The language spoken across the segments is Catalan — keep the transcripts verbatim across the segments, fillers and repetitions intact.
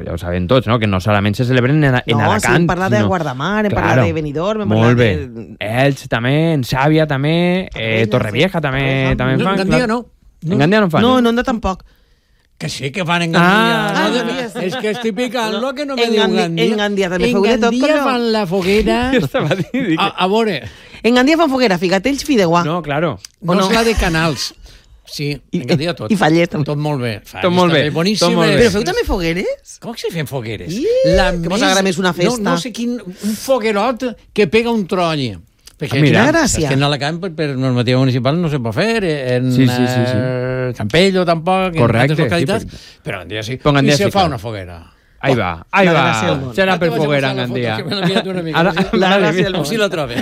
ja ho sabem tots, no? Que no solament se celebren en, en no, Alacant. No, sí, hem parlat de Guardamar, hem claro, parlat de Benidorm, hem parlat de... Molt bé. Elx també, en Xàbia també, eh, Torrevieja sí. també, no, també no, fan. En Gandia no. En Gandia no fan? No, en Onda tampoc. Que sí que fan en Gandia. Ah, no, ah, sí. És que estic picant lo que no me en diu Gandia. Gandia. En Gandia també en foguera tot. En Gandia fan la foguera... a, a veure... En Gandia fan foguera, figatells, fideuà. No, claro. No, no és la de Canals. Sí, en Gandia tot. I Fallet també. Tot molt bé. Tot molt bé. Boníssim. Però feu també fogueres? Com que se fem fogueres? La que més... m'agrada més una festa. No, no sé quin... Un foguerot que pega un troll. Perquè, mira, gràcia. És que en Alacant, per, per normativa municipal, no se pot fer. En sí, sí, sí, sí. Uh, Campello, tampoc. Correcte. En altres localitats. Sí, per... Però en Gandia sí. I se sí, fa clar. una foguera. Ahí va, ahí va. Serà per foguera en Gandia. Ara, la gràcia del si la trobe.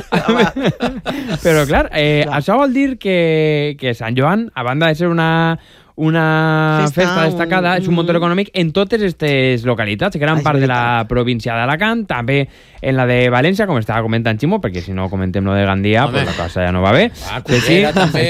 Però, clar, eh, això vol dir que, que Sant Joan, a banda de ser una... una festa, festa destacada, un... és un motor econòmic en totes aquestes localitats, que eren part de la província d'Alacant, també en la de València, com estava comentant Ximo, perquè si no comentem lo de Gandia, pues la cosa ja no va bé. Ah, Cullera, sí, també.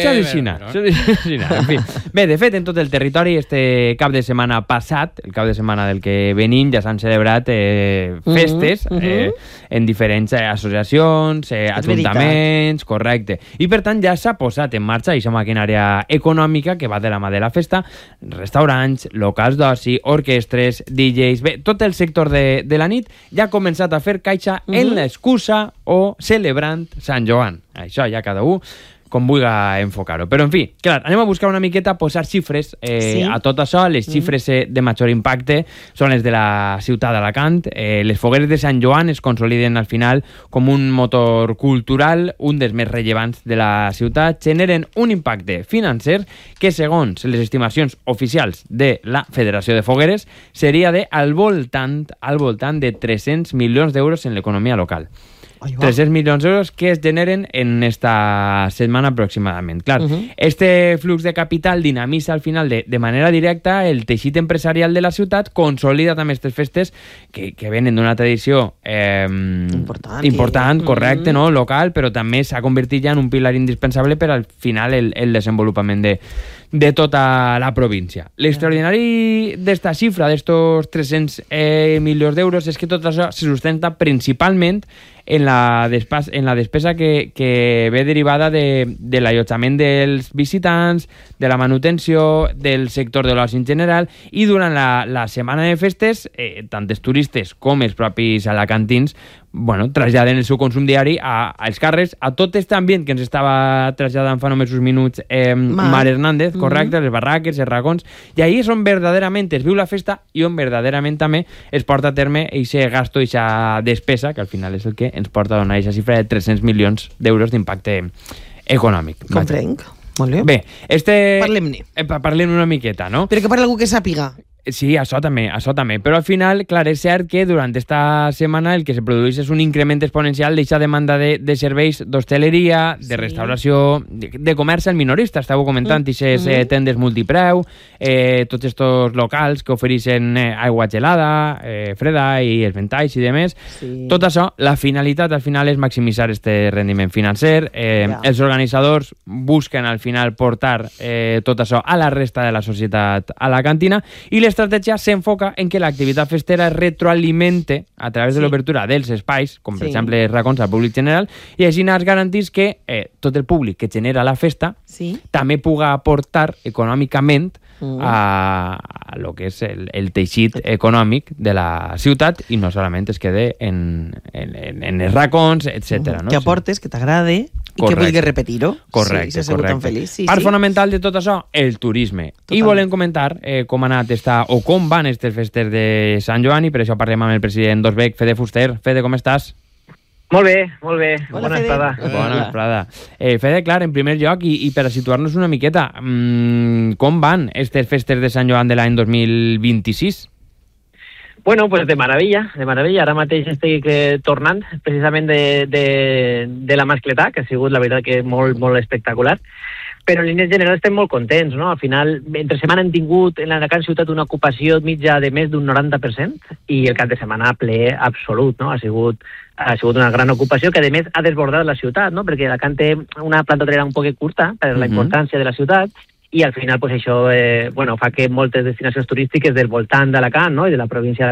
Sí, en fi. Bé, de fet, en tot el territori, este cap de setmana passat, el cap de setmana del que venim, ja s'han celebrat eh, festes uh -huh, uh -huh. Eh, en diferents eh, associacions, eh, ajuntaments, correcte. I, per tant, ja s'ha posat en marxa aquesta maquinària econòmica que va de la mà de la festa, restaurants, locals d'oci, orquestres, D Js... Bé, tot el sector de, de la nit ja ha començat a fer caixa uh-huh. en l'excusa o celebrant Sant Joan. Això ja cada un com vulgui enfocar-ho. Però, en fi, clar, anem a buscar una miqueta, posar xifres eh, sí. a tot això. Les xifres eh, de major impacte són les de la ciutat d'Alacant. Eh, les fogueres de Sant Joan es consoliden al final com un motor cultural, un dels més rellevants de la ciutat. Generen un impacte financer que, segons les estimacions oficials de la Federació de Fogueres, seria de al voltant, al voltant de tres-cents milions d'euros en l'economia local. tres-cents milions d'euros que es generen en esta setmana aproximadament. Clar, uh -huh. este flux de capital dinamitza al final de, de manera directa el teixit empresarial de la ciutat, consolida també aquestes festes que, que venen d'una tradició eh, important, important correcte, uh -huh. no? Local, però també s'ha convertit ja en un pilar indispensable per al final el, el desenvolupament de, de tota la província. L'extraordinari d'esta xifra, d'estos tres-cents eh, milions d'euros, és que tot això se sustenta principalment en la, despas, en la despesa que, que ve derivada de, de l'allotjament dels visitants, de la manutenció, del sector de l'oci en general, i durant la, la setmana de festes, eh, tant els turistes com els propis alacantins bueno, traslladen el seu consum diari a, als carrers, a tot aquest ambient que ens estava traslladant fa només uns minuts eh, Mar. Mar Hernández, correcte, mm -hmm. les barraques, els racons, i ahí és on verdaderament es viu la festa i on verdaderament també es porta a terme aquest gasto, aquesta despesa, que al final és el que ens porta a donar aquesta xifra de tres-cents milions d'euros d'impacte econòmic. Comprenc. Molt bé. Bé, este... Parlem-ne. Eh, parlem una miqueta, no? Però que parli algú que sàpiga. Sí, això també, això també. Però al final, clar, és cert que durant esta setmana el que se produeix és un increment exponencial d'aquesta demanda de, de serveis d'hostaleria, de sí. restauració, de, de comerç al minorista. Estàveu comentant, aquestes mm. eh, tendes multipreu, eh, tots estos locals que ofereixen eh, aigua gelada, eh, freda i els ventalls i demés. Sí. Tot això, la finalitat al final és maximitzar este rendiment financer. Eh, ja. Els organitzadors busquen al final portar eh, tot això a la resta de la societat alacantina i les l'estratègia s'enfoca en que l'activitat festera es retroalimente a través sí. de l'obertura dels espais, com per sí. exemple racons al públic general, i així es garantís que eh, tot el públic que genera la festa sí. també puga aportar econòmicament mm. a, a lo que és el, el teixit econòmic de la ciutat i no solament es quede en, en, en els racons, etcètera. Mm. No? Que aportes, que t'agrade i correcte. Que vulgui repetir-ho. Correcte, sí, correcte. Feliç. Sí, Part sí. fonamental de tot això, el turisme. Total. I volem comentar eh, com ha anat esta, o com van aquestes festes de Sant Joan, i per això parlem amb el president d'Osbec, Fede Fuster. Fede, com estàs? Molt bé, molt bé. Hola, Bona Fede. estada. Bona vesprada. Eh, Fede, clar, en primer lloc, i, i per a situar-nos una miqueta, mmm, com van aquestes festes de Sant Joan de l'any dos mil vint-i-sis? Bueno, pues de maravilla, de maravilla. Ara mateix estic eh, tornant precisament de, de, de la mascletà, que ha sigut, la veritat, que molt, molt espectacular. Però en línies generals estem molt contents, no? Al final, entre setmana hem tingut en la gran ciutat una ocupació mitja de més d'un noranta per cent i el cap de setmana ple absolut, no? Ha sigut, ha sigut una gran ocupació que, a més, ha desbordat la ciutat, no? Perquè Alacant té una planta hotelera un poc curta per la importància de la ciutat i al final pues, això eh, bueno, fa que moltes destinacions turístiques del voltant d'Alacant, no? I de la província